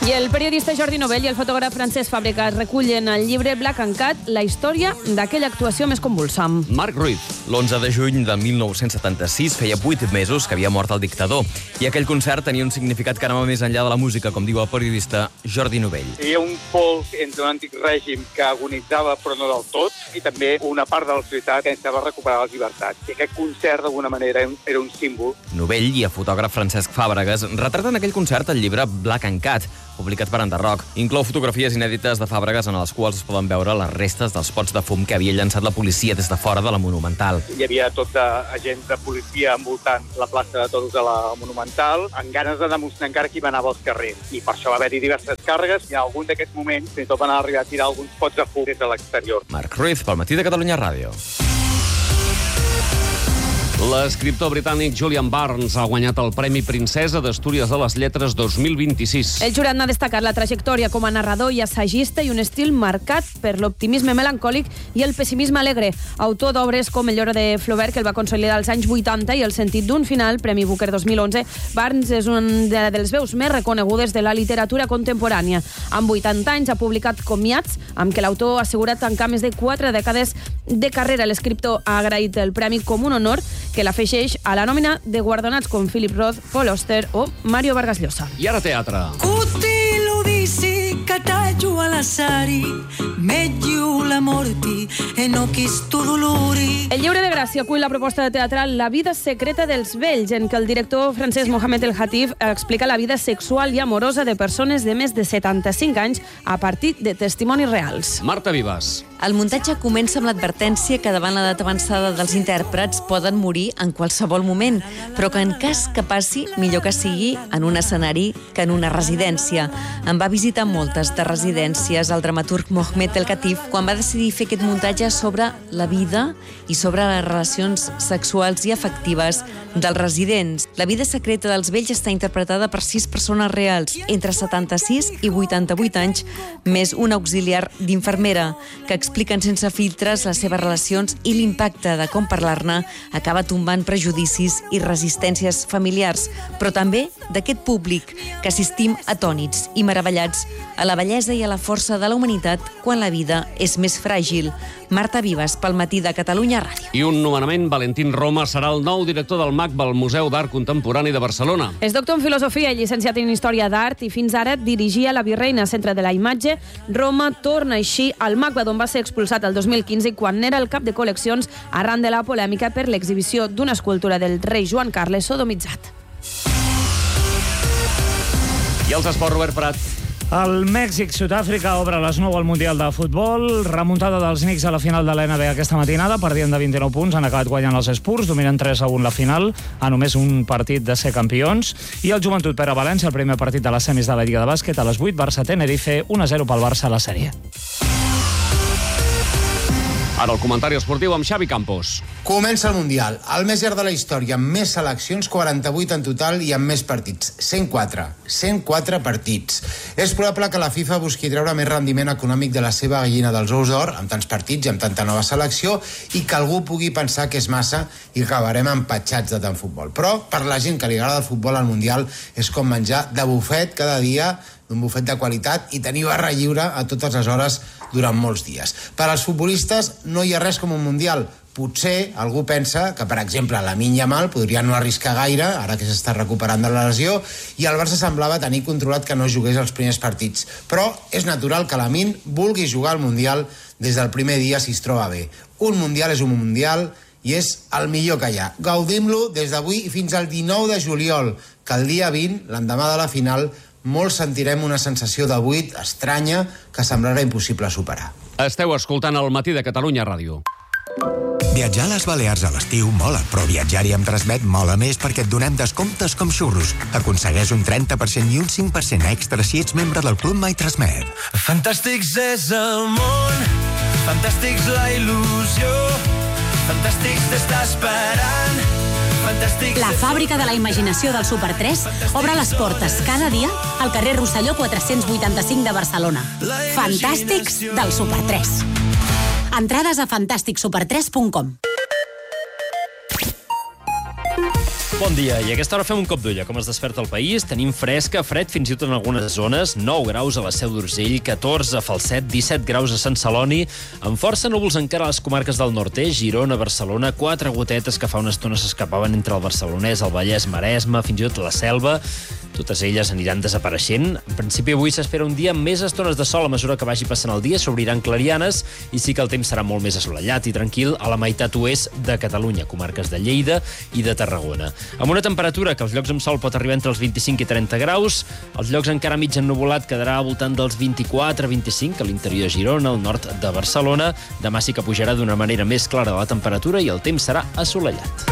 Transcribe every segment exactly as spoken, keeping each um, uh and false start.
I el periodista Jordi Novell i el fotògraf Francesc Fàbregas recullen el llibre Black and Cat, la història d'aquella actuació més convulsa. Marc Ruiz, l'onze de juny de mil nou-cents setanta-sis, feia vuit mesos que havia mort el dictador, i aquell concert tenia un significat que anava més enllà de la música, com diu el periodista Jordi Novell. Hi havia un folk entre un antic règim que agonitzava, però no del tot, i també una part de la societat que necessitava recuperar les llibertats. I aquest concert, d'alguna manera, era un símbol. Novell i el fotògraf Francesc Fàbregas retraten aquell concert al llibre Black and Cat, publicat per Enderroc. Inclou fotografies inèdites de Fàbregas en les quals es poden veure les restes dels pots de fum que havia llançat la policia des de fora de la Monumental. Hi havia tot d'agents de policia envoltant la plaça de Toros de la Monumental, amb ganes de demostrar encara qui va anar als carrers. I per això va haver-hi diverses càrregues, i en algun d'aquests moments fins i tot van arribar a tirar alguns pots de fum des de l'exterior. Marc Ruiz, pel Matí de Catalunya Ràdio. L'escriptor britànic Julian Barnes ha guanyat el Premi Princesa d'Astúries de les Lletres dos mil vint-i-sis. El jurat n'ha destacat la trajectòria com a narrador i assagista i un estil marcat per l'optimisme melancòlic i el pessimisme alegre. Autor d'obres com El lloro de Flaubert, que el va consolidar als anys vuitanta, i El sentit d'un final, Premi Booker dos mil onze, Barnes és un de, de les veus més reconegudes de la literatura contemporània. Amb vuitanta anys ha publicat Comiats, amb què l'autor ha assegurat tancar més de quatre dècades de carrera. L'escriptor ha agraït el premi com un honor que l'afegeix a la nòmina de guardonats com Philip Roth, Paul Auster o Mario Vargas Llosa. I ara teatre. Cutiludici cataju alasari meglio la morti e no quisto dolori. El Lliure de Gràcia acull la proposta de teatral La vida secreta dels vells, en què el director francès Mohamed El Khatib explica la vida sexual i amorosa de persones de més de setanta-cinc anys a partir de testimonis reals. Marta Vives. El muntatge comença amb l'advertència que davant l'edat avançada dels intèrprets poden morir en qualsevol moment, però que en cas que passi, millor que sigui en un escenari que en una residència. En va visitar moltes de residències el dramaturg Mohamed El Khatib quan va decidir fer aquest muntatge sobre la vida i sobre les relacions sexuals i afectives dels residents. La vida secreta dels vells està interpretada per sis persones reals, entre setanta-sis i vuitanta-vuit anys, més un auxiliar d'infermera, que expliquen sense filtres les seves relacions i l'impacte de com parlar-ne acaba tombant prejudicis i resistències familiars, però també d'aquest públic que assistim atònits i meravellats a la bellesa i a la força de la humanitat quan la vida és més fràgil. Marta Vives, pel Matí de Catalunya Ràdio. I un nomenament, Valentín Roma serà el nou director del M A C B, el Museu d'Art Contemporani de Barcelona. És doctor en filosofia i llicenciat en història d'art i fins ara dirigia la Virreina, Centre de la Imatge. Roma torna així al M A C B, d'on va ser expulsat el dos mil quinze quan era el cap de col·leccions arran de la polèmica per l'exhibició d'una escultura del rei Joan Carles sodomitzat. I els esports, Robert Prat. El Mèxic-Sud-àfrica obre a les nou al Mundial de Futbol. Remuntada dels Knicks a la final de l'N B A aquesta matinada. Perdien de vint-i-nou punts, han acabat guanyant els Spurs, dominen tres a un la final, a només un partit de ser campions. I el Joventut per a València, el primer partit de les semis de la Lliga de Bàsquet, a les vuit, Barça-Tenerife, un a zero pel Barça a la sèrie. Ara el comentari esportiu amb Xavi Campos. Comença el Mundial, el més llarg de la història, amb més seleccions, quaranta-vuit en total, i amb més partits, cent quatre. cent quatre partits. És probable que la FIFA busqui treure més rendiment econòmic de la seva gallina dels ous d'or, amb tants partits i amb tanta nova selecció, i que algú pugui pensar que és massa i acabarem empatxats de tant futbol. Però, per la gent que li agrada el futbol, al Mundial és com menjar de bufet cada dia, d'un bufet de qualitat, i tenir barra lliure a totes les hores durant molts dies. Per als futbolistes no hi ha res com un Mundial. Potser algú pensa que, per exemple, Lamine Yamal podria no arriscar gaire, ara que s'està recuperant de la lesió, i el Barça semblava tenir controlat que no jugués els primers partits. Però és natural que Lamine vulgui jugar al Mundial des del primer dia si es troba bé. Un Mundial és un Mundial i és el millor que hi ha. Gaudim-lo des d'avui i fins al dinou de juliol, que el dia vint, l'endemà de la final, molts sentirem una sensació de buit estranya que semblarà impossible superar. Esteu escoltant el Matí de Catalunya Ràdio. Viatjar a les Balears a l'estiu mola, però viatjar-hi amb Transmet mola més perquè et donem descomptes com xurros. Aconsegueix un trenta per cent i un cinc per cent extra si ets membre del Club My Transmet. Fantàstics és el món, fantàstics la il·lusió, fantàstics t'està esperant. La fàbrica de la imaginació del Super tres obre les portes cada dia al carrer Rosselló quatre-cents vuitanta-cinc de Barcelona. Fantàstics del Super tres. Entrades a fantàstic super tres punt com. Bon dia, i a aquesta hora fem un cop d'ull a com es desperta el país. Tenim fresca, fred fins i tot en algunes zones, nou graus a la Seu d'Urgell, catorze a Falset, disset graus a Sant Celoni, amb força núvols encara a les comarques del nord-est, Girona, Barcelona, quatre gotetes que fa una estona s'escapaven entre el barcelonès, el Vallès, Maresme, fins i tot la Selva. Totes elles aniran desapareixent. En principi, avui s'espera un dia amb més estones de sol a mesura que vagi passant el dia, s'obriran clarianes i sí que el temps serà molt més assolellat i tranquil a la meitat oest de Catalunya, comarques de Lleida i de Tarragona. Amb una temperatura que als llocs amb sol pot arribar entre els vint-i-cinc i trenta graus, als llocs encara mig ennuvolat quedarà al voltant dels vint-i-quatre a vint-i-cinc, a l'interior de Girona, al nord de Barcelona. Demà sí que pujarà d'una manera més clara la temperatura i el temps serà assolellat.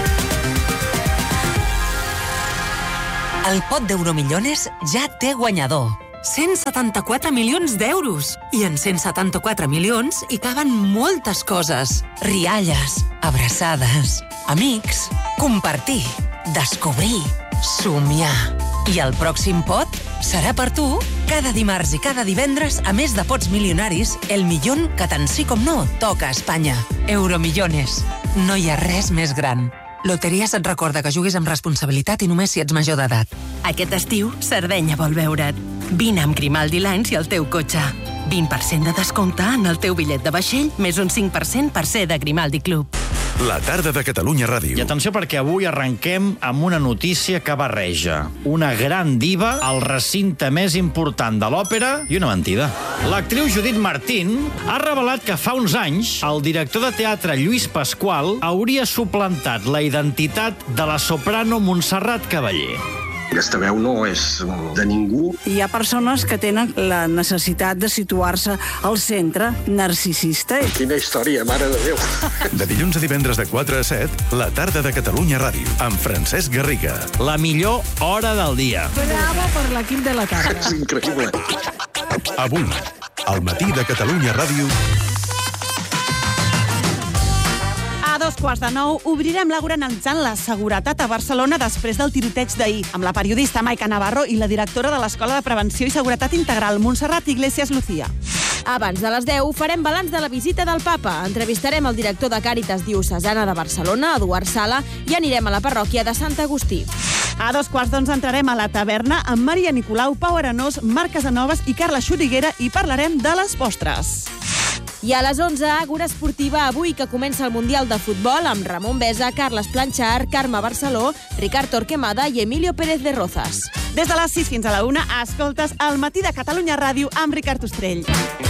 El pot d'Euromillones ja té guanyador. cent setanta-quatre milions d'euros. I en cent setanta-quatre milions hi caben moltes coses. Rialles, abraçades, amics, compartir, descobrir, somiar. I el pròxim pot serà per tu. Cada dimarts i cada divendres, a més de pots milionaris, el millón que tant sí com no toca a Espanya. Euromillones. No hi ha res més gran. Loteries et recorda que juguis amb responsabilitat i només si ets major d'edat. Aquest estiu, Sardenya vol veure't. Vine amb Grimaldi Lines i el teu cotxe. vint per cent de descompte en el teu bitllet de vaixell, més un cinc per cent per ser de Grimaldi Club. La tarda de Catalunya Ràdio. I atenció perquè avui arrenquem amb una notícia que barreja una gran diva al recinte més important de l'òpera i una mentida. L'actriu Judit Martín ha revelat que fa uns anys el director de teatre Lluís Pasqual hauria suplantat la identitat de la soprano Montserrat Cavaller. Aquesta veu no és de ningú. Hi ha persones que tenen la necessitat de situar-se al centre narcisista. Quina història, mare de Déu. De dilluns a divendres de quatre a set, la tarda de Catalunya Ràdio, amb Francesc Garriga. La millor hora del dia. Bravo per l'equip de la tarda. És increïble. Avui, al matí de Catalunya Ràdio... A dos quarts de nou obrirem l'Àgora analitzant la seguretat a Barcelona després del tiroteig d'ahir, amb la periodista Maica Navarro i la directora de l'Escola de Prevenció i Seguretat Integral, Montserrat Iglesias Lucía. Abans de les deu farem balanç de la visita del papa. Entrevistarem el director de Càritas Diocesana de Barcelona, Eduard Sala, i anirem a la parròquia de Sant Agustí. A dos quarts d'onze entrarem a la taverna amb Maria Nicolau, Pau Arenós, Marc Casanovas i Carla Xuriguera i parlarem de les postres. I a les onze, Àgora Esportiva, avui que comença el Mundial de Futbol amb Ramon Besa, Carles Planchar, Carme Barceló, Ricard Torquemada i Emilio Pérez de Rozas. Des de les sis fins a la una, escoltes El matí de Catalunya Ràdio amb Ricard Ostrell.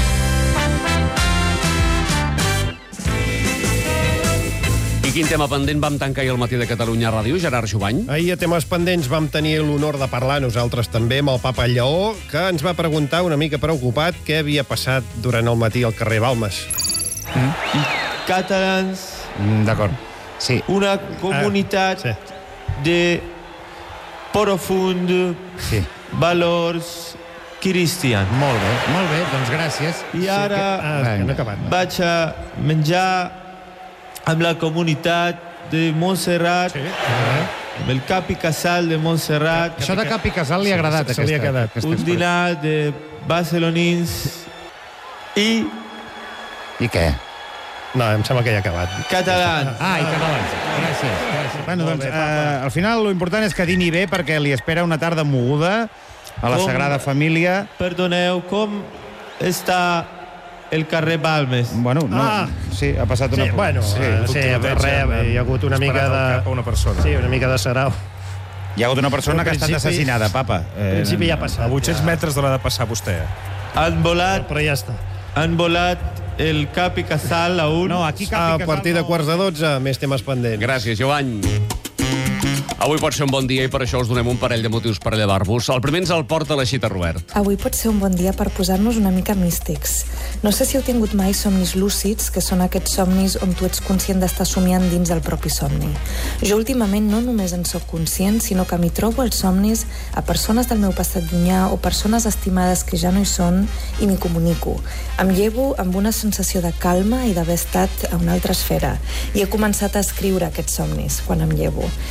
I quin tema pendent vam tancar ahir al matí de Catalunya Ràdio, Gerard Jubany? Ahir a temes pendents vam tenir l'honor de parlar nosaltres també amb el papa Lleó, que ens va preguntar una mica preocupat què havia passat durant el matí al carrer Balmes. Mm. Catalans... Mm, D'acord, sí. Una comunitat ah, sí. de profund sí. valors cristians. Molt bé, molt bé, doncs gràcies. I ara sí, que... ah, vaig a menjar amb la comunitat de Montserrat, sí, amb el cap i casal de Montserrat. Això de cap i casal li ha agradat. Se, se li ha quedat. Un dinar de barcelonins i... I què? No, em sembla que ja ha acabat. Catalans. Ah, i catalans. Gràcies. gràcies. Bueno, doncs, bé, eh, al final, l'important és que dini bé, perquè li espera una tarda moguda a la com, Sagrada Família. Perdoneu, com està el carrer Balmes? Bueno, no, ah. sí, ha passat una... Sí, bueno, sí, sí, res, hi ha hagut una mica de... una persona. Sí, una mica de sarau. Hi ha hagut una persona que ha estat assassinada, papa. En principi ja ha passat. A vuit-cents metres de l'ha de passar vostè. Han volat... Però ja està. Han volat el cap i casal a un... No, aquí cap i casal a partir de quarts de dotze, més temes pendents. Gràcies, Jovany. Avui pot ser un bon dia i per això us donem un parell de motius per llevar-vos. El primer ens el porta la Xita Robert. Avui pot ser un bon dia per posar-nos una mica místics. No sé si heu tingut mai somnis lúcids, que són aquests somnis on tu ets conscient d'estar somiant dins del propi somni. Jo últimament no només en sóc conscient, sinó que m'hi trobo als somnis a persones del meu passat llunyà o persones estimades que ja no hi són i m'hi comunico. Em llevo amb una sensació de calma i d'haver estat a una altra esfera i he començat a escriure aquests somnis quan em llevo. Així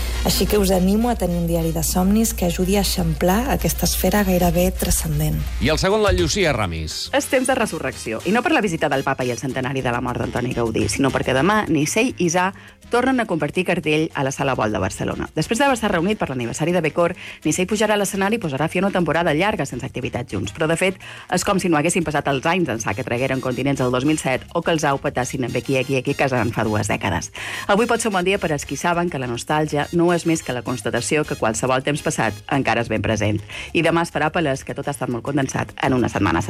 que us animo a tenir un diari de somnis que ajudi a eixamplar aquesta esfera gairebé transcendent. I el segon, la Llucia Ramis. És temps de resurrecció, i no per la visita del papa i el centenari de la mort d'Antoni Gaudí, sinó perquè demà Nicey i Isà tornen a compartir cartell a la Sala Vol de Barcelona. Després d'haver-se reunit per l'aniversari de Bécor, Nicey pujarà a l'escenari i posarà fi a una temporada llarga sense activitats junts. Però, de fet, és com si no haguessin passat els anys ençà que tragueren Continents el dos mil set o que els au petassin amb Equi, Equi, Equi, casant fa dues dècades. Avui pot ser un bon dia per als qui saben que la nostàlgia no és més que la constatació que qualsevol temps passat encara és ben present. I demà es farà palès que tot ha estat molt condensat en una setmana